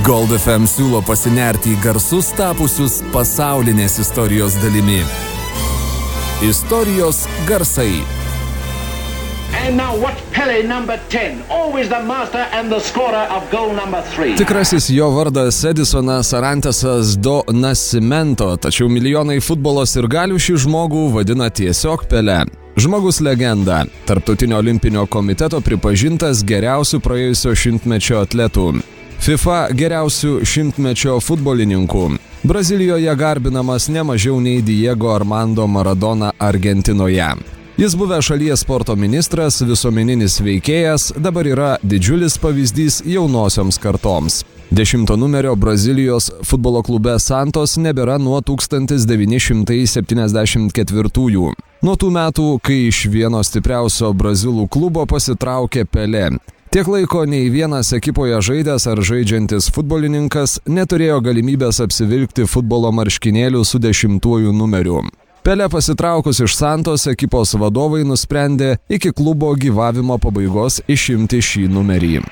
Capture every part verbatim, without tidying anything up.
Gold F M siūlo pasinerti į garsus tapusius pasaulinės istorijos dalimi. Istorijos garsai. And now watch Pele number ten, always the master and the scorer of goal number three. Tikrasis jo vardas Edisonas Arantesas do Nascimento, tačiau milijonai futbolo sirgalių šį žmogų vadina tiesiog Pele. Žmogus legenda, Tarptautinio olimpinio komiteto pripažintas geriausiu praėjusio šimtmečio atletų, FIFA geriausių šimtmečio futbolininkų, Brazilijoje garbinamas ne mažiau nei Diego Armando Maradona Argentinoje. Jis buvęs šalies sporto ministras, visuomeninis veikėjas, dabar yra didžiulis pavyzdys jaunosioms kartoms. Dešimto numerio Brazilijos futbolo klube Santos nebėra nuo tūkstantis devyni šimtai septyniasdešimt ketvirtųjų. Nuo tų metų, kai iš vieno stipriausio brazilų klubo pasitraukė Pelé. Tiek laiko nei vienas ekipoje žaidęs ar žaidžiantis futbolininkas neturėjo galimybės apsivilkti futbolo marškinėlių su dešimtuoju numeriu. Pelé pasitraukus iš Santos ekipos vadovai nusprendė iki klubo gyvavimo pabaigos išimti šį numerį.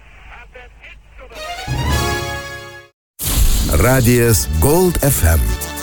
Radijas Gold F M.